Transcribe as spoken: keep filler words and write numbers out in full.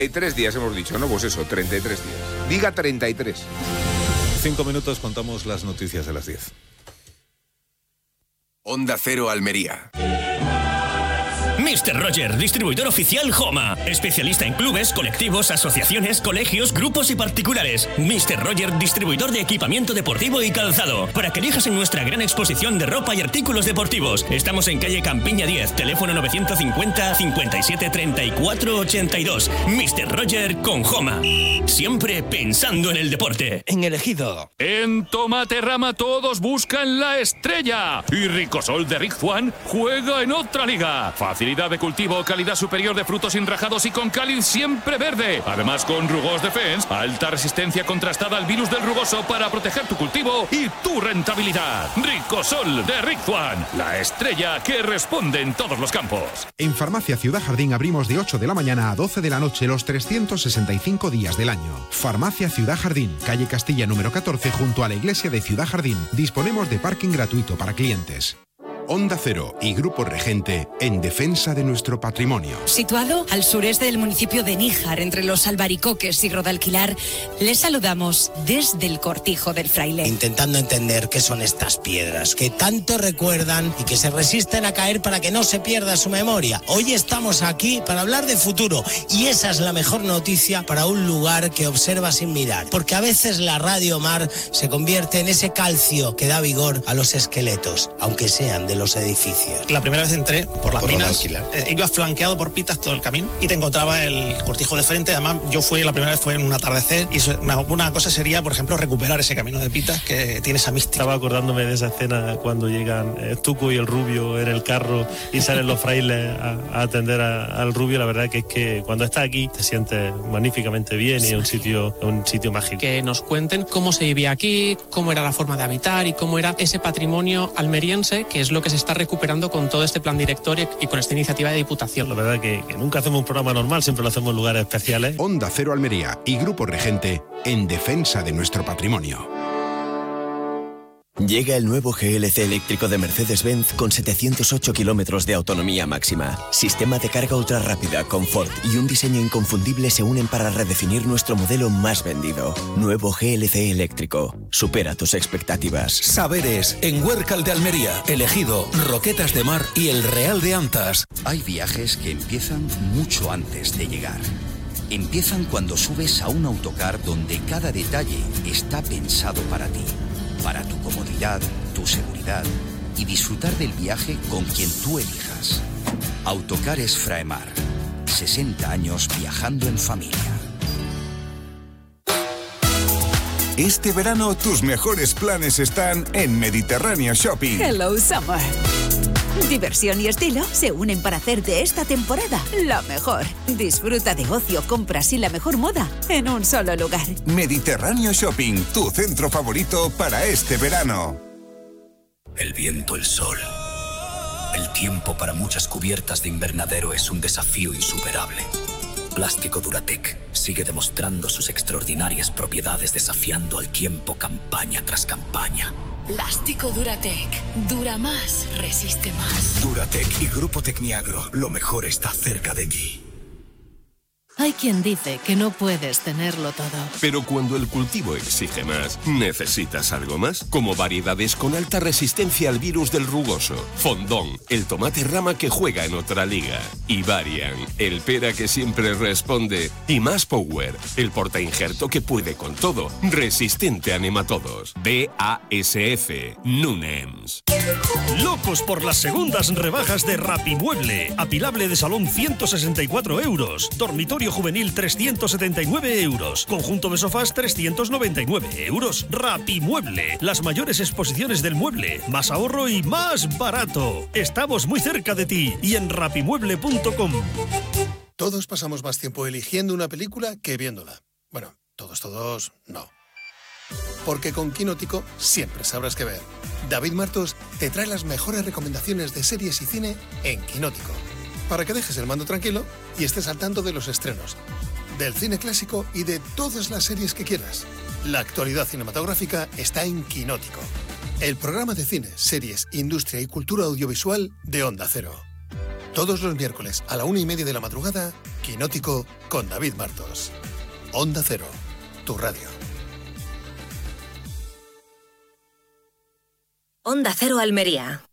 treinta y tres días hemos dicho, ¿no? Pues eso, treinta y tres días. Diga treinta y tres. Cinco minutos, contamos las noticias de las diez. Onda Cero Almería. mister Roger, distribuidor oficial Homa. Especialista en clubes, colectivos, asociaciones, colegios, grupos y particulares. mister Roger, distribuidor de equipamiento deportivo y calzado. Para que elijas en nuestra gran exposición de ropa y artículos deportivos. Estamos en calle Campiña diez, teléfono novecientos cincuenta, cincuenta y siete, treinta y cuatro, ochenta y dos. mister Roger con Homa. Siempre pensando en el deporte. En el Ejido. En Tomate Rama todos buscan la estrella. Y Ricosol de Rick Juan juega en otra liga. Facilidad de cultivo, calidad superior de frutos enrajados y con cáliz siempre verde. Además con Rugos Defense, alta resistencia contrastada al virus del rugoso para proteger tu cultivo y tu rentabilidad. Ricosol de Rick Juan, la estrella que responde en todos los campos. En Farmacia Ciudad Jardín abrimos de ocho de la mañana a doce de la noche los trescientos sesenta y cinco días del año. Farmacia Ciudad Jardín, calle Castilla número catorce junto a la iglesia de Ciudad Jardín. Disponemos de parking gratuito para clientes. Onda Cero y Grupo Regente en defensa de nuestro patrimonio. Situado al sureste del municipio de Níjar, entre los Albaricoques y Rodalquilar, les saludamos desde el Cortijo del Fraile. Intentando entender qué son estas piedras, que tanto recuerdan y que se resisten a caer para que no se pierda su memoria. Hoy estamos aquí para hablar de futuro y esa es la mejor noticia para un lugar que observa sin mirar. Porque a veces la Radio Mar se convierte en ese calcio que da vigor a los esqueletos, aunque sean de los edificios. La primera vez entré por las por minas, eh, iba flanqueado por pitas todo el camino y te encontraba el Cortijo de frente. Además, yo fui, la primera vez fue en un atardecer y una, una cosa sería, por ejemplo, recuperar ese camino de pitas que tiene esa mística. Estaba acordándome de esa escena cuando llegan eh, Tuco y el Rubio en el carro y salen los frailes a, a atender a, al Rubio. La verdad que es que cuando estás aquí te sientes magníficamente bien y es un sitio, un sitio mágico. Que nos cuenten cómo se vivía aquí, cómo era la forma de habitar y cómo era ese patrimonio almeriense, que es lo que se está recuperando con todo este plan director y con esta iniciativa de Diputación. La verdad que, que nunca hacemos un programa normal, siempre lo hacemos en lugares especiales. Onda Cero Almería y Grupo Regente en defensa de nuestro patrimonio. Llega el nuevo G L C eléctrico de Mercedes-Benz con setecientos ocho kilómetros de autonomía máxima. Sistema de carga ultra rápida, confort y un diseño inconfundible se unen para redefinir nuestro modelo más vendido. Nuevo G L C eléctrico. Supera tus expectativas. Saberes en Huércal de Almería, El Ejido, Roquetas de Mar y El Real de Antas. Hay viajes que empiezan mucho antes de llegar. Empiezan cuando subes a un autocar donde cada detalle está pensado para ti. Para tu comodidad, tu seguridad y disfrutar del viaje con quien tú elijas. Autocares Fraemar. sesenta años viajando en familia. Este verano tus mejores planes están en Mediterráneo Shopping. Hello Summer. Diversión y estilo se unen para hacer de esta temporada la mejor. Disfruta de ocio, compras y la mejor moda en un solo lugar. Mediterráneo Shopping, tu centro favorito para este verano. El viento, el sol. El tiempo para muchas cubiertas de invernadero es un desafío insuperable. Plástico Duratec sigue demostrando sus extraordinarias propiedades desafiando al tiempo campaña tras campaña. Plástico Duratec. Dura más, resiste más. Duratec y Grupo Tecniagro. Lo mejor está cerca de ti. Hay quien dice que no puedes tenerlo todo. Pero cuando el cultivo exige más, ¿necesitas algo más? Como variedades con alta resistencia al virus del rugoso. Fondón, el tomate rama que juega en otra liga. Y Varian, el pera que siempre responde. Y Más Power, el portainjerto que puede con todo. Resistente a nematodos. B A S F, Nunems. Locos por las segundas rebajas de Rapimueble. Apilable de salón ciento sesenta y cuatro euros. Dormitorio juvenil trescientos setenta y nueve euros. Conjunto de sofás trescientos noventa y nueve euros. Rapimueble. Las mayores exposiciones del mueble. Más ahorro y más barato. Estamos muy cerca de ti y en rapimueble punto com. Todos pasamos más tiempo eligiendo una película que viéndola. Bueno, todos, todos, no. Porque con Quinótico siempre sabrás qué ver. David Martos te trae las mejores recomendaciones de series y cine en Quinótico, para que dejes el mando tranquilo y estés al tanto de los estrenos, del cine clásico y de todas las series que quieras. La actualidad cinematográfica está en Quinótico, el programa de cine, series, industria y cultura audiovisual de Onda Cero. Todos los miércoles a la una y media de la madrugada Quinótico con David Martos. Onda Cero, tu radio. Onda Cero Almería.